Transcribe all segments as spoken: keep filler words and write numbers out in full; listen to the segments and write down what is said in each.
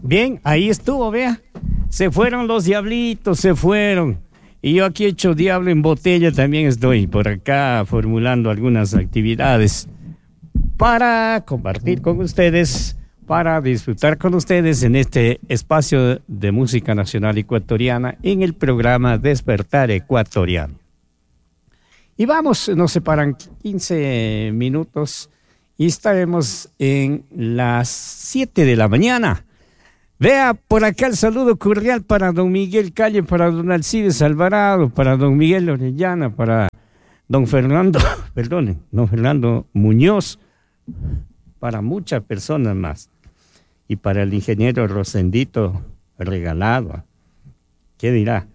Bien, ahí estuvo, vea. Se fueron los diablitos, se fueron. Y yo aquí hecho diablo en botella, también estoy por acá formulando algunas actividades para compartir con ustedes, para disfrutar con ustedes en este espacio de música nacional ecuatoriana en el programa Despertar Ecuatoriano. Y vamos, nos separan quince minutos y estaremos en las siete de la mañana. Vea por acá el saludo cordial para don Miguel Calle, para don Alcides Alvarado, para don Miguel Orellana, para don Fernando, perdón, don Fernando Muñoz, para muchas personas más. Y para el ingeniero Rosendito Regalado. ¿Qué dirá?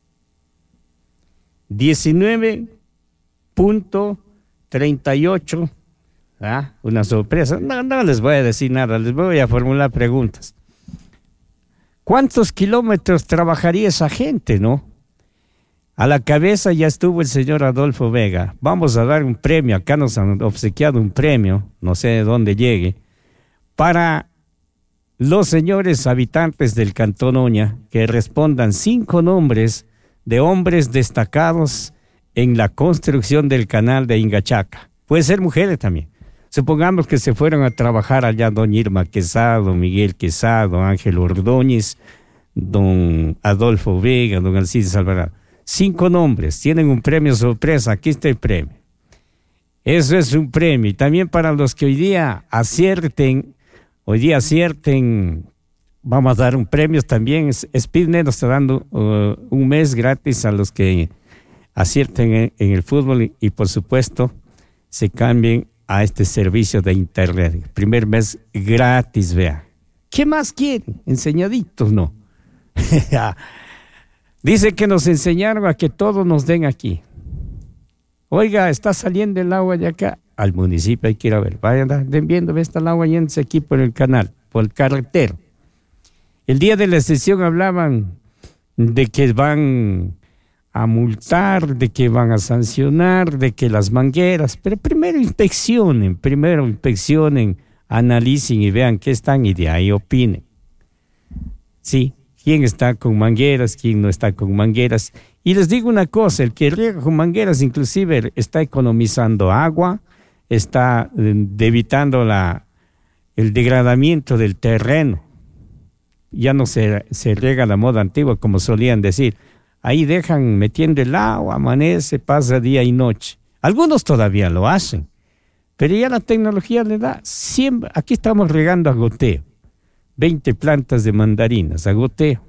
diecinueve punto treinta y ocho. ¿Ah? Una sorpresa. No, no les voy a decir nada, les voy a formular preguntas. ¿Cuántos kilómetros trabajaría esa gente, no? A la cabeza ya estuvo el señor Adolfo Vega. Vamos a dar un premio, acá nos han obsequiado un premio, no sé de dónde llegue, para los señores habitantes del Cantón Oña que respondan cinco nombres de hombres destacados en la construcción del canal de Ingachaca. Puede ser mujeres también. Supongamos que se fueron a trabajar allá don Irma Quesado, Miguel Quesado, Ángel Ordóñez, don Adolfo Vega, don Alcides Alvarado. Cinco nombres, tienen un premio sorpresa, aquí está el premio. Eso es un premio. Y también para los que hoy día acierten, hoy día acierten, vamos a dar un premio también. Speednet nos está dando uh, un mes gratis a los que acierten en, en el fútbol y, y por supuesto se cambien a este servicio de internet. Primer mes gratis, vea. ¿Qué más quieren? Enseñaditos, ¿no? Dice que nos enseñaron a que todos nos den aquí. Oiga, está saliendo el agua de acá. Al municipio hay que ir a ver. Vayan viendo, ve, está el agua yéndose aquí por el canal, por el carretero. El día de la sesión hablaban de que van a multar, de que van a sancionar, de que las mangueras, pero primero inspeccionen, primero inspeccionen, analicen y vean qué están y de ahí opinen. Sí, quién está con mangueras, quién no está con mangueras. Y les digo una cosa, el que riega con mangueras inclusive está economizando agua, está eh, evitando la, el degradamiento del terreno. Ya no se, se riega la moda antigua como solían decir. Ahí dejan metiendo el agua, amanece, pasa día y noche. Algunos todavía lo hacen, pero ya la tecnología le da. Siempre, aquí estamos regando a goteo. veinte plantas de mandarinas a goteo.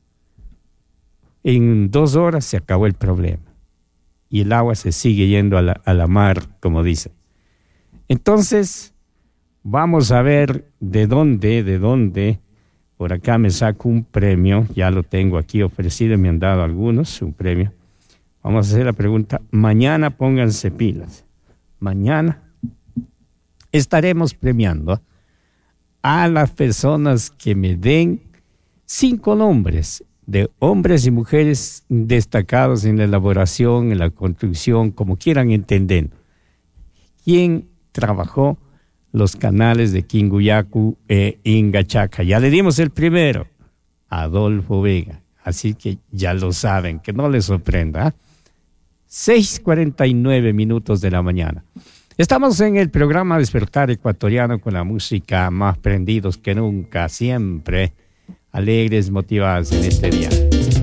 En dos horas se acabó el problema. Y el agua se sigue yendo a la, a la mar, como dicen. Entonces, vamos a ver de dónde, de dónde... Por acá me saco un premio, ya lo tengo aquí ofrecido, me han dado algunos, un premio. Vamos a hacer la pregunta, mañana pónganse pilas. Mañana estaremos premiando a las personas que me den cinco nombres de hombres y mujeres destacados en la elaboración, en la construcción, como quieran entender. ¿Quién trabajó los canales de Quinguyacu e Ingachaca? Ya le dimos el primero, Adolfo Vega. Así que ya lo saben, que no les sorprenda. ¿eh? seis cuarenta y nueve minutos de la mañana. Estamos en el programa Despertar Ecuatoriano con la música más prendidos que nunca, siempre alegres, motivados en este día.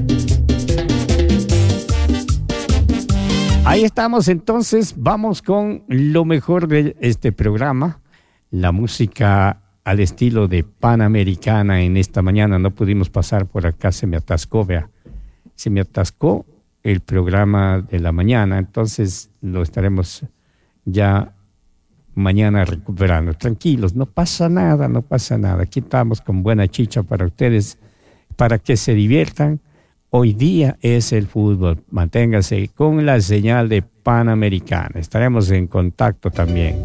Ahí estamos entonces, vamos con lo mejor de este programa. La música al estilo de Panamericana en esta mañana. No pudimos pasar por acá, se me atascó, vea. Se me atascó el programa de la mañana, entonces lo estaremos ya mañana recuperando. Tranquilos, no pasa nada, no pasa nada. Aquí estamos con buena chicha para ustedes, para que se diviertan. Hoy día es el fútbol. Manténgase con la señal de Panamericana. Estaremos en contacto también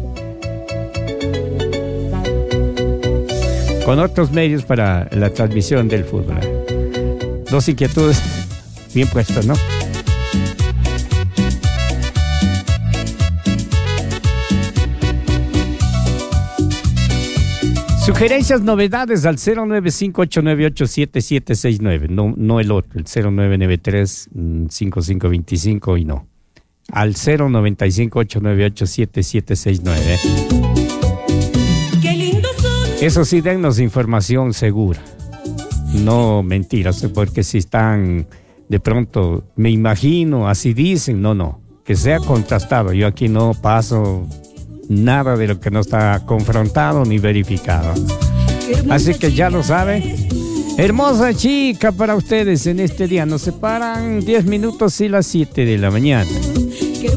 con otros medios para la transmisión del fútbol. Dos inquietudes bien puestas, ¿no? Sugerencias, novedades al cero nueve cinco ocho nueve ocho siete siete seis nueve, no, no el otro, el cero nueve nueve tres cinco cinco dos cinco y no. Al cero nueve cinco ocho nueve ocho siete siete seis nueve. Eso sí, dennos información segura. No mentiras, porque si están de pronto, me imagino, así dicen, no, no. Que sea contrastado. Yo aquí no paso nada de lo que no está confrontado ni verificado. Así que ya lo saben. Hermosa chica para ustedes en este día. Nos separan diez minutos y las siete de la mañana.